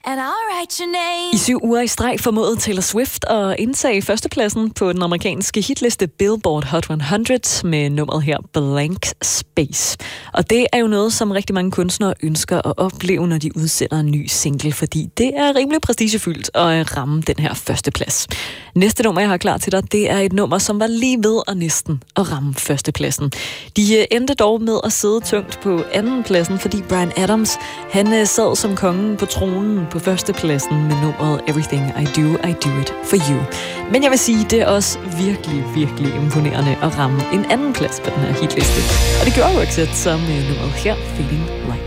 and I'll write your name. I 7 uger i streg formåede Taylor Swift at indtage førstepladsen på den amerikanske hitliste Billboard Hot 100 med nummeret her Blank Space. Og det er jo noget, som rigtig mange kunstnere ønsker at opleve, når de udsender en ny single, fordi det er rimelig prestigefyldt at ramme den her førsteplads. Næste nummer, jeg har klar til dig, det er et nummer, som var lige ved at næsten at ramme førstepladsen. De endte dog med at sidde tungt på andenpladsen, fordi Bryan Adams, han sad som kongen på tronen på førstepladsen med nummeret Everything I Do It For You. Men jeg vil sige, det er også virkelig, virkelig imponerende at ramme en anden plads på den her hitliste. Og det gjorde Roxette som nummeret her, Feeling Like